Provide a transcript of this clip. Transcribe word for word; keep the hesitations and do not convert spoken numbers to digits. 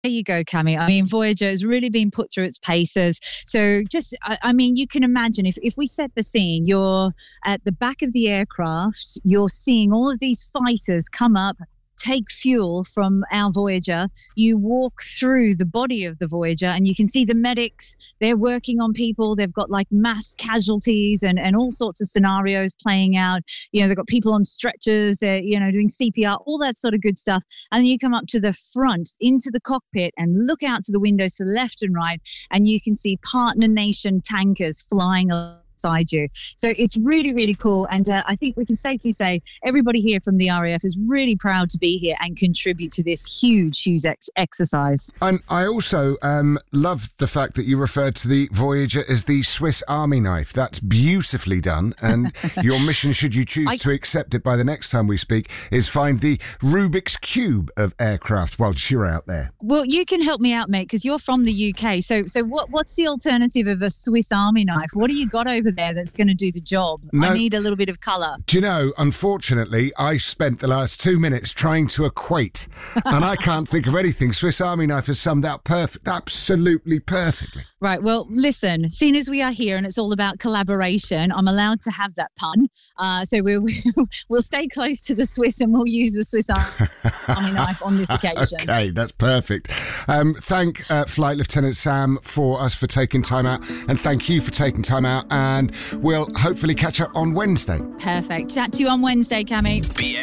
There you go, Cami. I mean, Voyager has really been put through its paces. So just, I, I mean, you can imagine if, if we set the scene, you're at the back of the aircraft, you're seeing all of these fighters come up, take fuel from our Voyager. You walk through the body of the Voyager and you can see the medics. They're working on people. They've got like mass casualties and, and all sorts of scenarios playing out. You know, they've got people on stretchers, uh, you know, doing C P R, all that sort of good stuff. And then you come up to the front into the cockpit and look out to the windows to the left and right, and you can see partner nation tankers flying along you. So it's really, really cool. And uh, I think we can safely say everybody here from the R A F is really proud to be here and contribute to this huge, huge ex- exercise. And I also um, love the fact that you referred to the Voyager as the Swiss Army knife. That's beautifully done. And your mission, should you choose I... to accept it by the next time we speak, is find the Rubik's Cube of aircraft whilst you're out there. Well, you can help me out, mate, because you're from the U K. So so what what's the alternative of a Swiss Army knife? What do you got over there that's going to do the job? No, I need a little bit of colour. Do you know, unfortunately, I spent the last two minutes trying to equate, and I can't think of anything. Swiss Army knife has summed up perfect, absolutely perfectly. Right, well, listen, seeing as we are here and it's all about collaboration, I'm allowed to have that pun. Uh, so we'll, we'll stay close to the Swiss and we'll use the Swiss Army knife on this occasion. Okay, that's perfect. Um, thank uh, Flight Lieutenant Sam for us for taking time out, and thank you for taking time out, and we'll hopefully catch up on Wednesday. Perfect. Chat to you on Wednesday, Cammy.